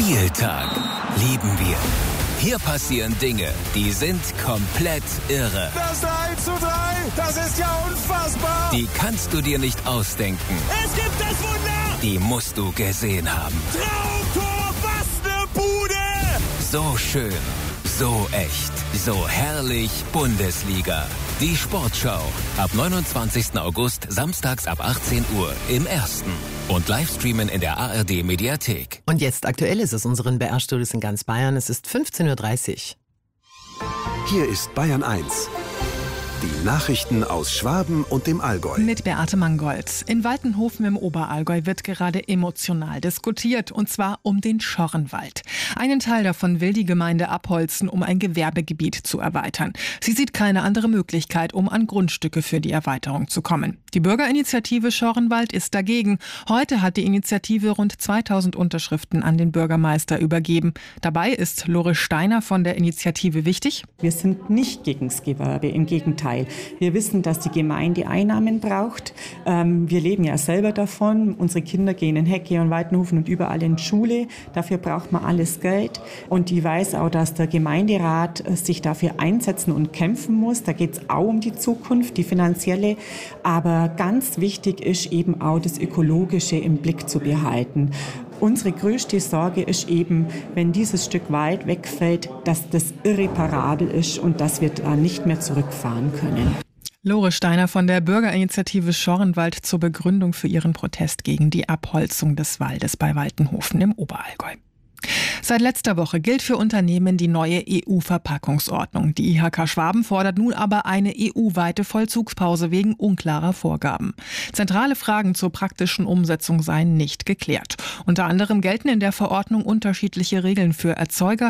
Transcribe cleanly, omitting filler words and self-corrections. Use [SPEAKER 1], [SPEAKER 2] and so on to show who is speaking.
[SPEAKER 1] Spieltag. Lieben wir. Hier passieren Dinge, die sind komplett irre.
[SPEAKER 2] Das 3:3, das ist ja unfassbar.
[SPEAKER 1] Die kannst du dir nicht ausdenken.
[SPEAKER 2] Es gibt das Wunder.
[SPEAKER 1] Die musst du gesehen haben.
[SPEAKER 2] Traumtor, was ne Bude.
[SPEAKER 1] So schön, so echt, so herrlich Bundesliga. Die Sportschau. Ab 29. August, samstags ab 18 Uhr im Ersten. Und Livestreamen in der ARD-Mediathek.
[SPEAKER 3] Und jetzt aktuell ist es unseren BR-Studios in ganz Bayern. Es ist 15:30 Uhr.
[SPEAKER 4] Hier ist Bayern 1. Die Nachrichten aus Schwaben und dem Allgäu.
[SPEAKER 5] Mit Beate Mangold. In Waltenhofen im Oberallgäu wird gerade emotional diskutiert, und zwar um den Schorrenwald. Einen Teil davon will die Gemeinde abholzen, um ein Gewerbegebiet zu erweitern. Sie sieht keine andere Möglichkeit, um an Grundstücke für die Erweiterung zu kommen. Die Bürgerinitiative Schorrenwald ist dagegen. Heute hat die Initiative rund 2000 Unterschriften an den Bürgermeister übergeben. Dabei ist Lore Steiner von der Initiative wichtig.
[SPEAKER 6] Wir sind nicht gegen das Gewerbe, im Gegenteil. Wir wissen, dass die Gemeinde Einnahmen braucht. Wir leben ja selber davon. Unsere Kinder gehen in Hecke und Waltenhofen und überall in die Schule. Dafür braucht man alles Geld. Und ich weiß auch, dass der Gemeinderat sich dafür einsetzen und kämpfen muss. Da geht es auch um die Zukunft, die finanzielle. Aber ganz wichtig ist eben auch das Ökologische im Blick zu behalten. Unsere größte Sorge ist eben, wenn dieses Stück Wald wegfällt, dass das irreparabel ist und dass wir da nicht mehr zurückfahren können.
[SPEAKER 5] Lore Steiner von der Bürgerinitiative Schorrenwald zur Begründung für ihren Protest gegen die Abholzung des Waldes bei Waltenhofen im Oberallgäu. Seit letzter Woche gilt für Unternehmen die neue EU-Verpackungsordnung. Die IHK Schwaben fordert nun aber eine EU-weite Vollzugspause wegen unklarer Vorgaben. Zentrale Fragen zur praktischen Umsetzung seien nicht geklärt. Unter anderem gelten in der Verordnung unterschiedliche Regeln für Erzeuger,